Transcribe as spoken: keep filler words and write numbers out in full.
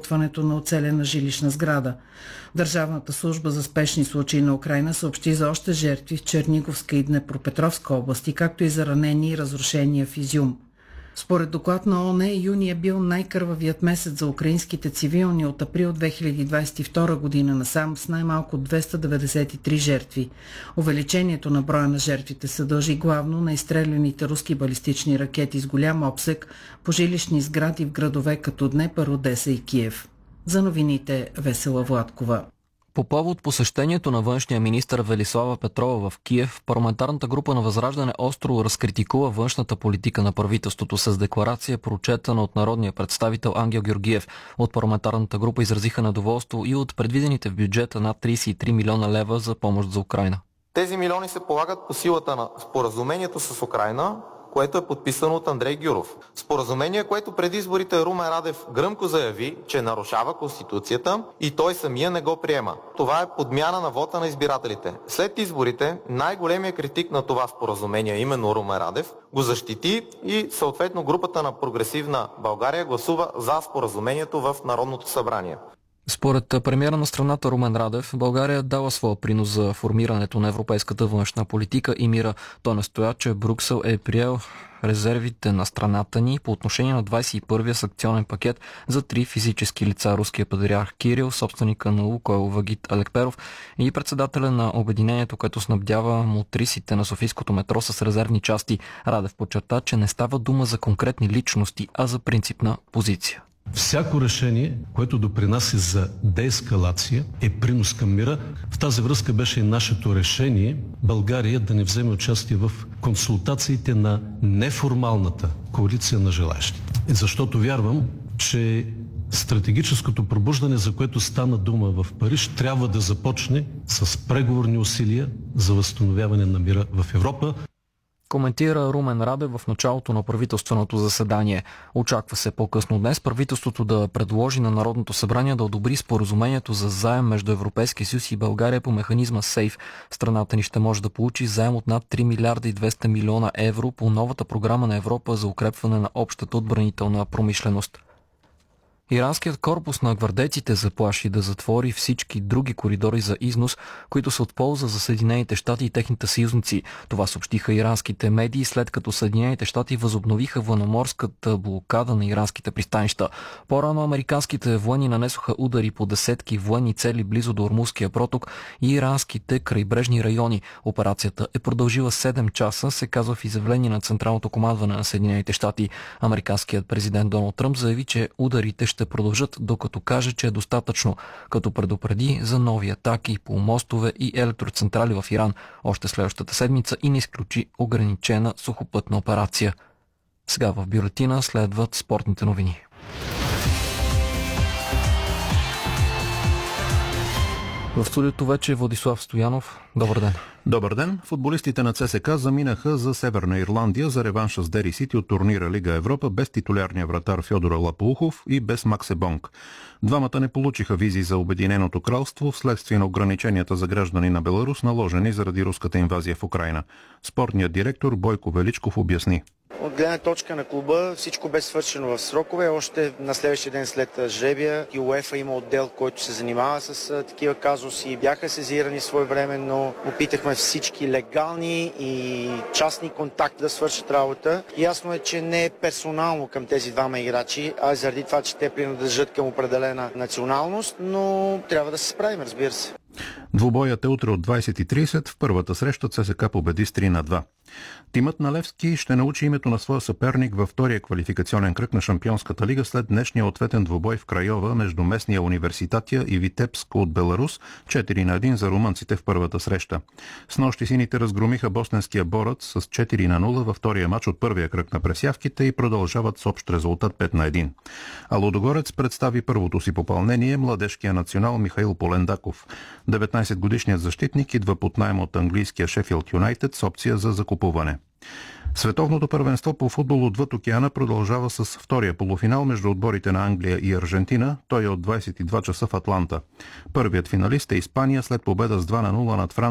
срутването на оцелена жилищна сграда. Държавната служба за спешни случаи на Украйна съобщи за още жертви в Черниговска и Днепропетровска области, както и за ранени и разрушения в Изюм. Според доклад на ООН, юни е бил най-кървавият месец за украинските цивилни от април две хиляди двадесет и втора година насам с най-малко двеста деветдесет и три жертви. Увеличението на броя на жертвите се дължи главно на изстреляните руски балистични ракети с голям обсег по жилищни сгради в градове като Днепър, Одеса и Киев. За новините Весела Владкова. По повод посещението на външния министър Велислава Петрова в Киев, парламентарната група на Възраждане остро разкритикува външната политика на правителството с декларация, прочетена от народния представител Ангел Георгиев. От парламентарната група изразиха недоволство и от предвидените в бюджета над тридесет и три милиона лева за помощ за Украйна. Тези милиони се полагат по силата на споразумението с Украйна, което е подписано от Андрей Гюров. Споразумение, което преди изборите Румен Радев гръмко заяви, че нарушава Конституцията и той самия не го приема. Това е подмяна на вота на избирателите. След изборите най-големият критик на това споразумение, именно Румен Радев, го защити и съответно групата на Прогресивна България гласува за споразумението в Народното събрание. Според премиера на страната Румен Радев, България дала своя принос за формирането на европейската външна политика и мира. Той настоя, че Брюксел е приел резервите на страната ни по отношение на двадесет и първия санкционен пакет за три физически лица: руския патриарх Кирил, собственика на Лукойл Вагит Алекперов и председателя на обединението, което снабдява мотрисите на софийското метро с резервни части. Радев подчерта, че не става дума за конкретни личности, а за принципна позиция. Всяко решение, което допринася за деескалация, е принос към мира. В тази връзка беше и нашето решение България да не вземе участие в консултациите на неформалната коалиция на желаящите. Защото вярвам, че стратегическото пробуждане, за което стана дума в Париж, трябва да започне с преговорни усилия за възстановяване на мира в Европа. Коментира Румен Радев в началото на правителственото заседание. Очаква се по-късно днес правителството да предложи на Народното събрание да одобри споразумението за заем между Европейския съюз и България по механизма СЕЙФ. Страната ни ще може да получи заем от над три милиарда и двеста милиона евро по новата програма на Европа за укрепване на общата отбранителна промишленост. Иранският корпус на гвардейците заплаши да затвори всички други коридори за износ, които са от полза за Съединените щати и техните съюзници. Това съобщиха иранските медии, след като Съединените щати възобновиха военноморската блокада на иранските пристанища. По-рано американските военни нанесоха удари по десетки военни цели близо до Ормузския проток и иранските крайбрежни райони. Операцията е продължила седем часа, се казва в изявление на Централното командване на Съединените щати. Американският президент Доналд Тръмп заяви, че ударите ще продължат, докато каже, че е достатъчно, като предупреди за нови атаки по мостове и електроцентрали в Иран още следващата седмица и не изключи ограничена сухопътна операция. Сега в бюлетина следват спортните новини. В студиото вече е Владислав Стоянов. Добър ден. Добър ден. Футболистите на ЦСКА заминаха за Северна Ирландия за реванша с Дери Сити от турнира Лига Европа без титулярния вратар Фьодор Лапоухов и без Максе Бонг. Двамата не получиха визи за Обединеното кралство вследствие на ограниченията за граждани на Беларус, наложени заради руската инвазия в Украйна. Спортният директор Бойко Величков обясни. От гледна точка на клуба всичко бе свършено в срокове. Още на следващия ден след жребия и УЕФА има отдел, който се занимава с такива казуси. Бяха сезирани своевременно. Опитахме всички легални и частни контакти да свършат работа. Ясно е, че не е персонално към тези двама играчи, а заради това, че те принадлежат към определена националност, но трябва да се справим, разбира се. Двубоят е утре от двадесет и тридесет. В първата среща ЦСКА победи с три на два. Тимът на Левски ще научи името на своя съперник във втория квалификационен кръг на Шампионската лига след днешния ответен двубой в Крайова между местния Университатия и Витебск от Беларус, четири на един за румънците в първата среща. Снощи сините разгромиха босненския Борец с четири на нула във втория мач от първия кръг на пресявките и продължават с общ резултат пет на един. А Лудогорец представи първото си попълнение младежкия национал Михаил Полендаков. деветнадесетгодишният защитник идва под наем от английския Шефилд Юнайтед с опция за закупуване. Световното първенство по футбол отвъд океана продължава с втория полуфинал между отборите на Англия и Аржентина. Той е от двадесет и два часа в Атланта. Първият финалист е Испания след победа с два на нула над Франция